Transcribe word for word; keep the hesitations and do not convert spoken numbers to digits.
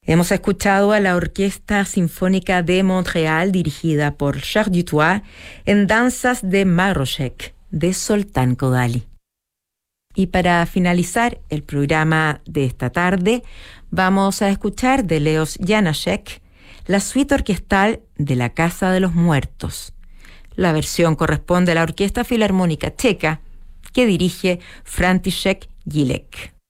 Hemos escuchado a la Orquesta Sinfónica de Montreal, dirigida por Charles Dutoit, en Danzas de Marošek, de Zoltán Kodály. Y para finalizar el programa de esta tarde, vamos a escuchar de Leos Janáček la suite orquestal de La Casa de los Muertos. La versión corresponde a la Orquesta Filarmónica Checa, que dirige František Jílek.